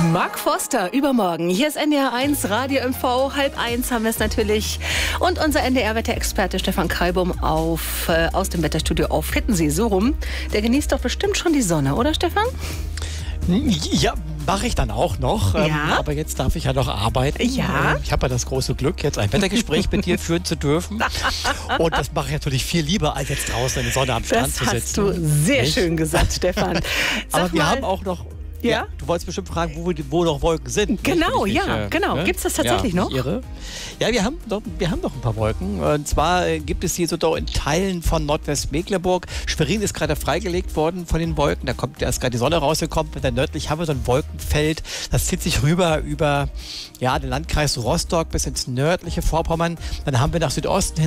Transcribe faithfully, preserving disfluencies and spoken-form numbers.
Mark Forster, übermorgen. Hier ist N D R eins, Radio M V, halb eins haben wir es natürlich. Und unser N D R-Wetterexperte Stefan Kalbum auf, äh, aus dem Wetterstudio auf Hittensee, so rum. Der genießt doch bestimmt schon die Sonne, oder Stefan? Ja, mache ich dann auch noch. Ja. Ähm, aber jetzt darf ich ja noch arbeiten. Ja. Ähm, Ich habe ja das große Glück, jetzt ein Wettergespräch mit dir führen zu dürfen. Und das mache ich natürlich viel lieber, als jetzt draußen in der Sonne am Strand Das zu hast sitzen. du sehr Nicht? schön gesagt, Stefan. Sag Aber wir mal, haben auch noch... Ja? Du wolltest bestimmt fragen, wo, wo noch Wolken sind. nicht? Genau, Wenn ich ja, nicht, genau. Gibt's das tatsächlich ja, noch? nicht irre. Ja, wir haben, doch, wir haben noch ein paar Wolken. Und zwar äh, gibt es hier so doch in Teilen von Nordwestmecklenburg. Schwerin ist gerade freigelegt worden von den Wolken. Da kommt erst gerade die Sonne rausgekommen. Und dann nördlich haben wir so ein Wolkenfeld. Das zieht sich rüber über ja, den Landkreis Rostock bis ins nördliche Vorpommern. Dann haben wir nach Südosten hin